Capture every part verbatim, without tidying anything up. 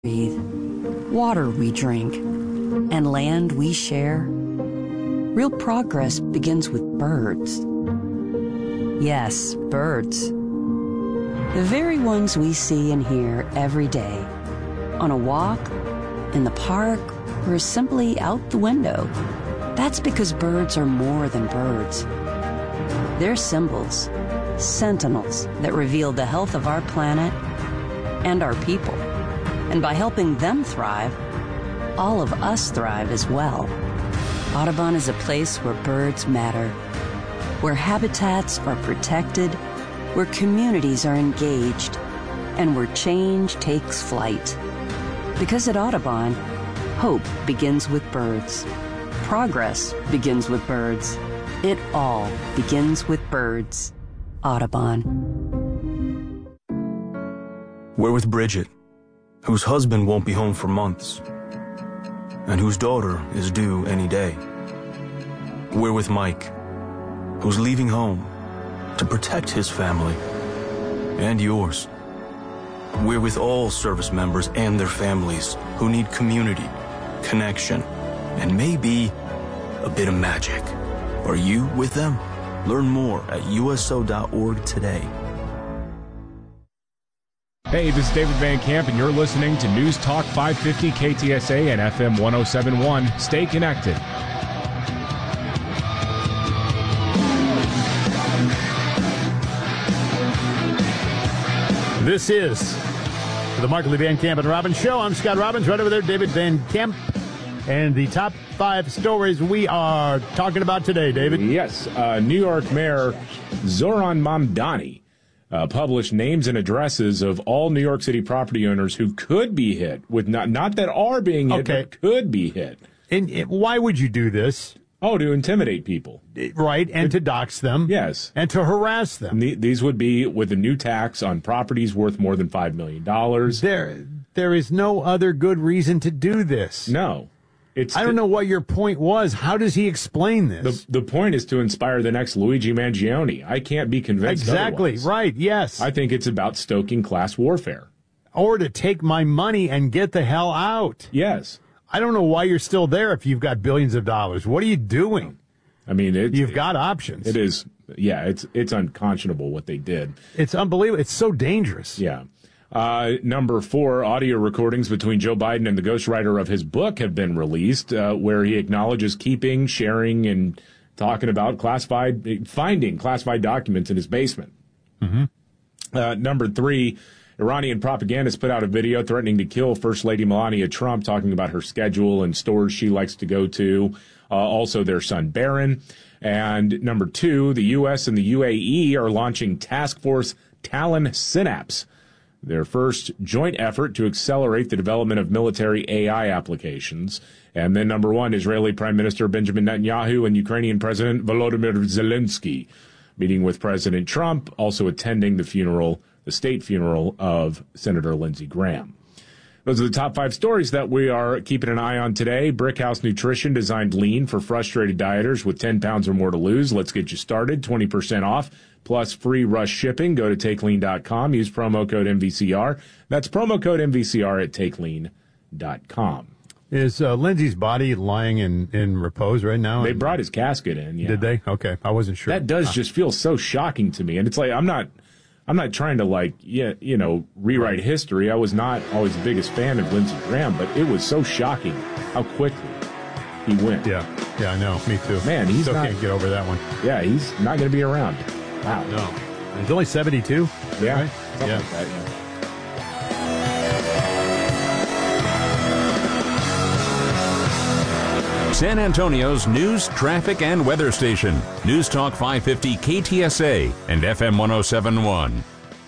breathe, water we drink, and land we share. Real progress begins with birds. Yes, birds. The very ones we see and hear every day. On a walk, in the park, or simply out the window. That's because birds are more than birds. They're symbols, sentinels that reveal the health of our planet and our people. And by helping them thrive, all of us thrive as well. Audubon is a place where birds matter, where habitats are protected, where communities are engaged, and where change takes flight. Because at Audubon, hope begins with birds. Progress begins with birds. It all begins with birds. Audubon. We're with Bridget, whose husband won't be home for months, and whose daughter is due any day. We're with Mike, who's leaving home to protect his family and yours. We're with all service members and their families who need community, connection, and maybe a bit of magic. Are you with them? Learn more at U S O dot org today. Hey, this is David Van Camp, and you're listening to News Talk five fifty K T S A and F M one oh seven point one. Stay connected. This is the Markley Van Camp and Robbins Show. I'm Scott Robbins. Right over there, David Van Camp. And the top five stories we are talking about today, David. Yes, uh, New York Mayor Zohran Mamdani uh, published names and addresses of all New York City property owners who could be hit with not not that are being hit, okay. but could be hit. And, and why would you do this? Oh, to intimidate people. Right, and it, to dox them. Yes. And to harass them. The, these would be with a new tax on properties worth more than five million dollars. There, there is no other good reason to do this. No. It's I don't know what your point was. How does he explain this? The, the point is to inspire the next Luigi Mangione. I can't be convinced Exactly, otherwise. right, yes. I think it's about stoking class warfare. Or to take my money and get the hell out. Yes. I don't know why you're still there if you've got billions of dollars. What are you doing? I mean, it, you've it, got options. It is, yeah, it's it's unconscionable what they did. It's unbelievable. It's so dangerous. Yeah. Uh, number four, audio recordings between Joe Biden and the ghostwriter of his book have been released, uh, where he acknowledges keeping, sharing, and talking about classified, finding classified documents in his basement. Mm-hmm. Uh, number three, Iranian propagandists put out a video threatening to kill First Lady Melania Trump, talking about her schedule and stores she likes to go to. Uh, also, their son Barron. And number two, the U S and the U A E are launching Task Force Talon Synapse, their first joint effort to accelerate the development of military A I applications. And then number one, Israeli Prime Minister Benjamin Netanyahu and Ukrainian President Volodymyr Zelensky meeting with President Trump, also attending the funeral, the state funeral of Senator Lindsey Graham. Those are the top five stories that we are keeping an eye on today. Brickhouse Nutrition designed lean for frustrated dieters with ten pounds or more to lose. Let's get you started. twenty percent off plus free rush shipping. Go to take lean dot com. Use promo code M V C R. That's promo code M V C R at take lean dot com. Is uh, Lindsey's body lying in, in repose right now? They brought his casket in, yeah. Did they? Okay. I wasn't sure. That does uh, just feel so shocking to me. And it's like, I'm not... I'm not trying to, like, yeah, you know, rewrite history. I was not always the biggest fan of Lindsey Graham, but it was so shocking how quickly he went. Yeah, yeah, I know. Me too. Man, he's Still not... can't get over that one. Yeah, he's not going to be around. Wow. No. He's only seventy-two. Yeah. Right? Something yeah. like that, yeah. San Antonio's news, traffic, and weather station. News Talk five fifty K T S A and F M one oh seven point one.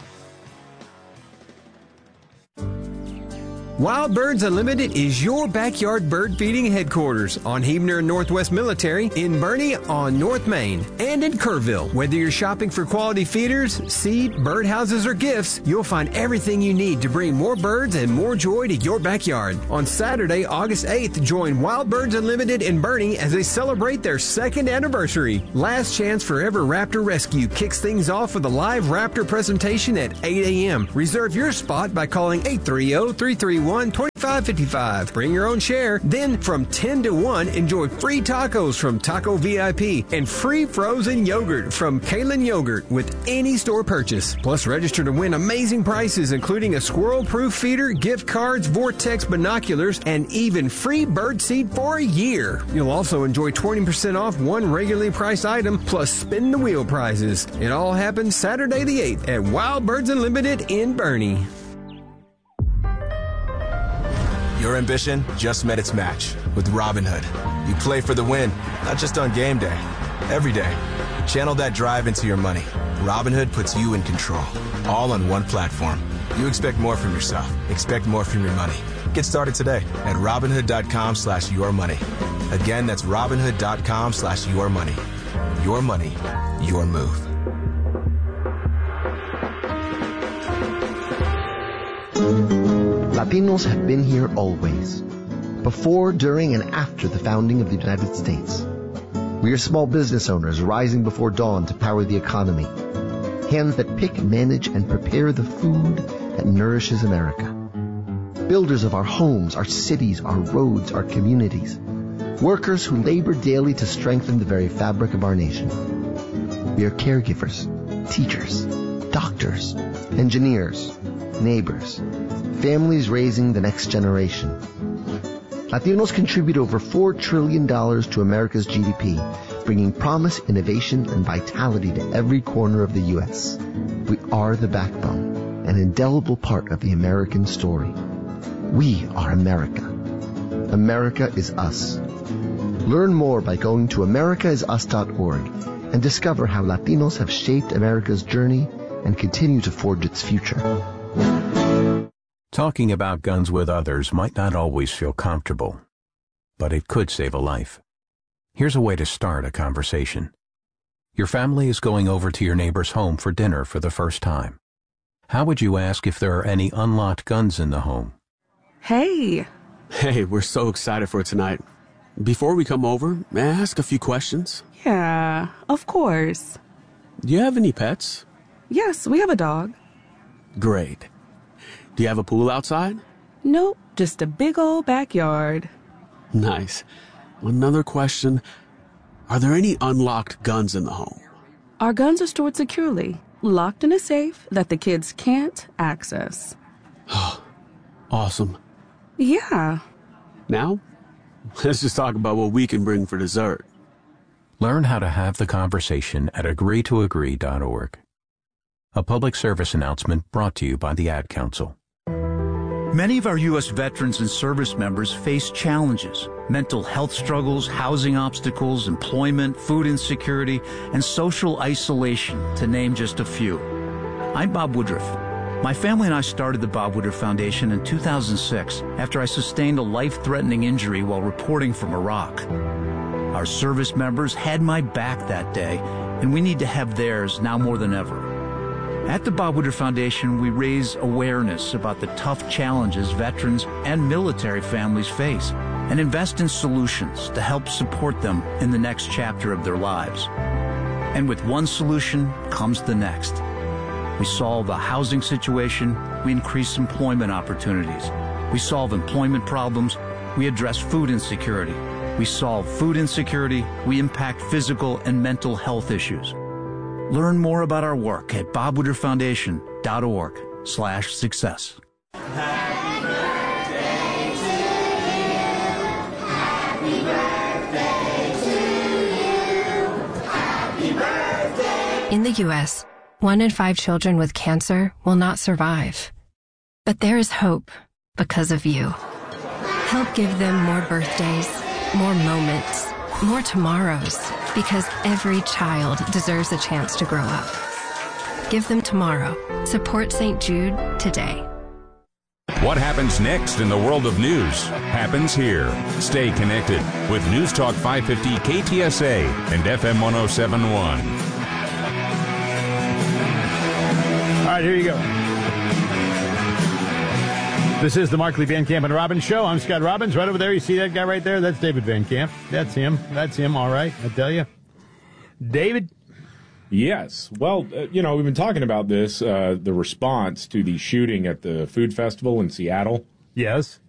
Wild Birds Unlimited is your backyard bird feeding headquarters on Huebner and Northwest Military, in Bernie on North Main, and in Kerrville. Whether you're shopping for quality feeders, seed, birdhouses, or gifts, you'll find everything you need to bring more birds and more joy to your backyard. On Saturday, August eighth, join Wild Birds Unlimited in Bernie as they celebrate their second anniversary. Last Chance Forever Raptor Rescue kicks things off with a live raptor presentation at eight a.m. Reserve your spot by calling eight three zero, three three one, one, two five five five. Bring your own share. Then from ten to one, enjoy free tacos from Taco V I P and free frozen yogurt from Kalen Yogurt with any store purchase. Plus, register to win amazing prizes, including a squirrel-proof feeder, gift cards, Vortex binoculars, and even free bird seed for a year. You'll also enjoy twenty percent off one regularly priced item, plus spin the wheel prizes. It all happens Saturday the eighth at Wild Birds Unlimited in Bernie. Your ambition just met its match with Robinhood. You play for the win, not just on game day, every day. Channel that drive into your money. Robinhood puts you in control, all on one platform. You expect more from yourself. Expect more from your money. Get started today at Robinhood.com slash your money. Again, that's Robinhood.com slash your money. Your money, your move. Latinos have been here always, before, during, and after the founding of the United States. We are small business owners rising before dawn to power the economy. Hands that pick, manage, and prepare the food that nourishes America. Builders of our homes, our cities, our roads, our communities. Workers who labor daily to strengthen the very fabric of our nation. We are caregivers, teachers, doctors, engineers, neighbors, families raising the next generation. Latinos contribute over four trillion dollars to America's G D P, bringing promise, innovation, and vitality to every corner of the U S. We are the backbone, an indelible part of the American story. We are America. America is us. Learn more by going to america is us dot org and discover how Latinos have shaped America's journey and continue to forge its future. Talking about guns with others might not always feel comfortable, but it could save a life. Here's a way to start a conversation. Your family is going over to your neighbor's home for dinner for the first time. How would you ask if there are any unlocked guns in the home? Hey. Hey, we're so excited for tonight. Before we come over, may I ask a few questions? Yeah, of course. Do you have any pets? Yes, we have a dog. Great. Do you have a pool outside? Nope, just a big old backyard. Nice. Another question. Are there any unlocked guns in the home? Our guns are stored securely, locked in a safe that the kids can't access. Awesome. Yeah. Now, let's just talk about what we can bring for dessert. Learn how to have the conversation at agree to agree dot org. A public service announcement brought to you by the Ad Council. Many of our U S veterans and service members face challenges: mental health struggles, housing obstacles, employment, food insecurity, and social isolation, to name just a few. I'm Bob Woodruff. My family and I started the Bob Woodruff Foundation in two thousand six after I sustained a life-threatening injury while reporting from Iraq. Our service members had my back that day, and we need to have theirs now more than ever. At the Bob Woodruff Foundation, we raise awareness about the tough challenges veterans and military families face and invest in solutions to help support them in the next chapter of their lives. And with one solution comes the next. We solve a housing situation, we increase employment opportunities. We solve employment problems, we address food insecurity. We solve food insecurity, we impact physical and mental health issues. Learn more about our work at bob woodruff foundation dot org slash success. Happy birthday to you. Happy birthday to you. Happy birthday. In the U S, one in five children with cancer will not survive. But there is hope because of you. Help give them more birthdays, more moments, more tomorrows, because every child deserves a chance to grow up. Give them tomorrow. Support Saint Jude today. What happens next in the world of news happens here. Stay connected with News Talk five fifty K T S A and F M one oh seven point one. All right, here you go. This is the Markley, Van Camp, and Robbins Show. I'm Scott Robbins. Right over there, you see that guy right there? That's David Van Camp. That's him. That's him, all right, I tell you. David? Yes. Well, uh, you know, we've been talking about this, uh, the response to the shooting at the food festival in Seattle Yes.